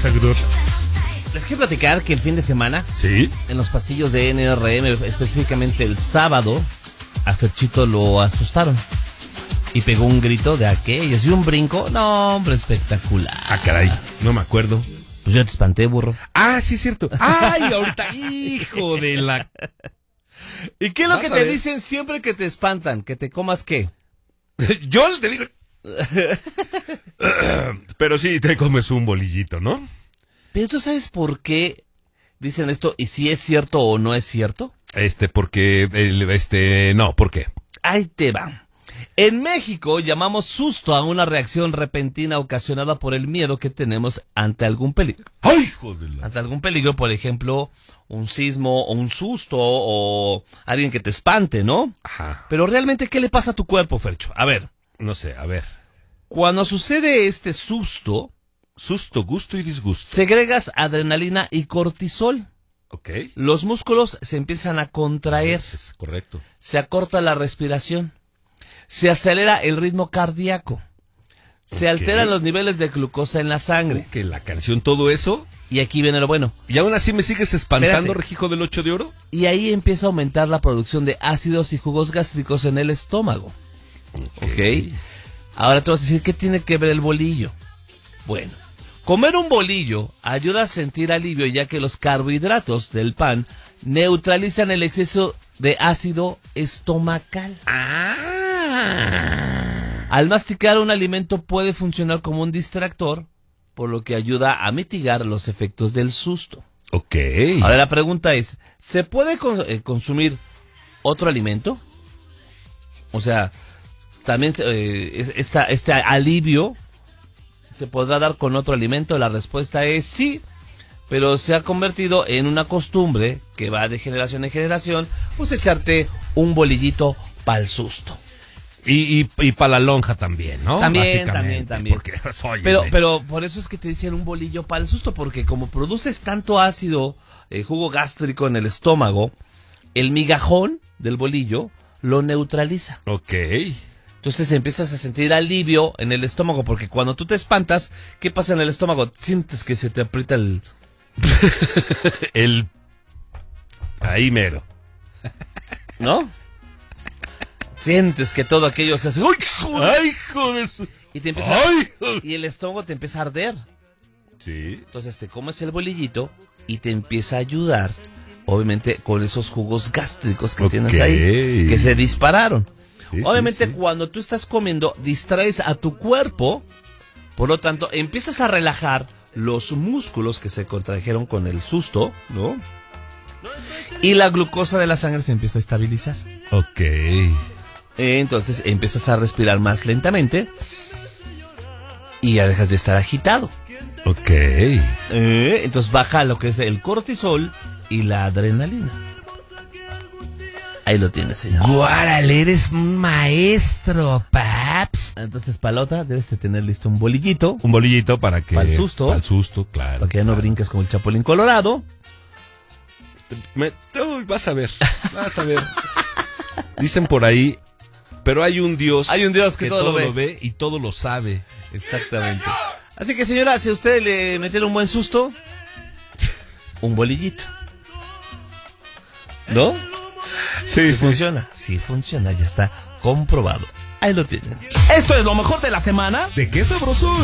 esa grúa. Les quiero platicar que el fin de semana, Sí. en los pasillos de NRM, específicamente el sábado, a Ferchito lo asustaron. Y pegó un grito de aquellos y un brinco. No, hombre, espectacular. Ah, caray, no me acuerdo. Pues yo te espanté, burro. Ah, sí es cierto. Ay, ahorita, hijo de la... ¿Y qué es lo Vas que a te ver. dicen siempre que te espantan? ¿Que te comas qué? Yo te digo... Pero sí, te comes un bolillito, ¿no? Pero ¿tú sabes por qué dicen esto y si es cierto o no es cierto? Porque... no, ¿por qué? Ahí te va. En México llamamos susto a una reacción repentina ocasionada por el miedo que tenemos ante algún peligro. ¡Ay, hijo de la... Ante algún peligro, por ejemplo, un sismo o un susto o alguien que te espante, ¿no? Ajá. Pero realmente, ¿qué le pasa a tu cuerpo, Fercho? A ver, No sé, a ver. cuando sucede este susto, Susto, gusto y disgusto. segregas adrenalina y cortisol. Ok. Los músculos se empiezan a contraer, Es correcto. se acorta la respiración, se acelera el ritmo cardíaco, se Ok. alteran los niveles de glucosa en la sangre. Que la canción, todo eso. Y aquí viene lo bueno. ¿Y aún así me sigues espantando, Espérate. Regijo del 8 de oro? Y ahí empieza a aumentar la producción de ácidos y jugos gástricos en el estómago. ¿Ok? Ahora te vas a decir, ¿qué tiene que ver el bolillo? Bueno, comer un bolillo ayuda a sentir alivio ya que los carbohidratos del pan neutralizan el exceso de ácido estomacal. Al masticar un alimento puede funcionar como un distractor, por lo que ayuda a mitigar los efectos del susto. Ok. Ahora la pregunta es, ¿se puede consumir otro alimento? O sea, también este alivio se podrá dar con otro alimento. La respuesta es sí, pero se ha convertido en una costumbre que va de generación en generación, pues echarte un bolillito pa'l susto. Y para la lonja también, ¿no? También. Porque, oye, Pero por eso es que te dicen un bolillo para el susto, porque como produces tanto ácido, jugo gástrico en el estómago, el migajón del bolillo lo neutraliza. Ok. Entonces empiezas a sentir alivio en el estómago, porque cuando tú te espantas, ¿qué pasa en el estómago? Sientes que se te aprieta el... Ahí mero. ¿No? Sientes que todo aquello se hace... ¡Uy, joder! ¡Ay, hijo de su... Y te empieza... ¡Ay! Y el estómago te empieza a arder. Sí. Entonces te comes el bolillito y te empieza a ayudar, obviamente, con esos jugos gástricos que tienes ahí, que se dispararon. Sí, Obviamente, sí. cuando tú estás comiendo, distraes a tu cuerpo, por lo tanto, empiezas a relajar los músculos que se contrajeron con el susto, ¿no? Y la glucosa de la sangre se empieza a estabilizar. Ok. Entonces empiezas a respirar más lentamente y ya dejas de estar agitado. Ok. Entonces baja lo que es el cortisol y la adrenalina. Ahí lo tienes, señor. Guárale, eres un maestro, paps. Entonces, para la otra, debes de tener listo un bolillito Un bolillito para que... Pa'l susto. Para el susto, claro. para que ya no claro. brinques como el Chapulín Colorado. Uy, vas a ver. Vas a ver. Dicen por ahí, pero hay un Dios... Hay un Dios que todo lo ve. ve y todo lo sabe. Exactamente. Así que, señora, si a usted le metieron un buen susto, un bolillito. ¿No? Sí, Sí funciona. Sí funciona, ya está comprobado. Ahí lo tienen. Esto es lo mejor de la semana. ¿De qué sabroso?